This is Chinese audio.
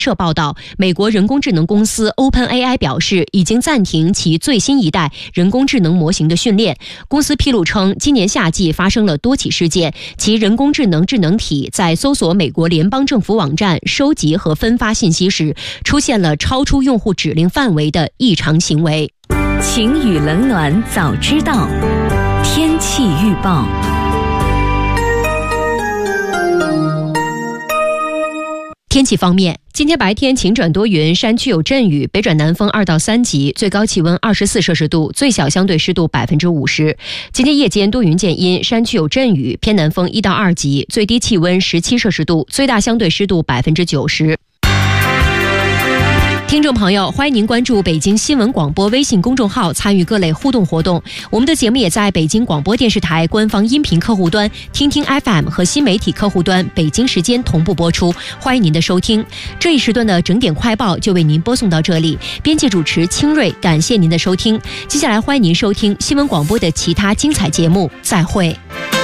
社报道，美国人工智能公司 OpenAI 表示，已经暂停其最新一代人工智能模型的训练。公司披露称，今年夏季发生了多起事件，其人工智能智能体在搜索美国联邦政府网站、收集和分发信息时，出现了超出用户指令范围的异常行为。 晴雨冷暖早知道，天气预报。 天气方面，今天白天晴转多云，山区有阵雨，北转南风2到3级，最高气温24摄氏度，最小相对湿度50%。今天夜间多云见阴，山区有阵雨，偏南风1到2级，最低气温17摄氏度，最大相对湿度90%。听众朋友，欢迎您关注北京新闻广播微信公众号，参与各类互动活动。我们的节目也在北京广播电视台官方音频客户端、听听 FM 和新媒体客户端北京时间同步播出，欢迎您的收听。这一时段的整点快报就为您播送到这里，编辑主持清瑞，感谢您的收听。接下来欢迎您收听新闻广播的其他精彩节目，再会。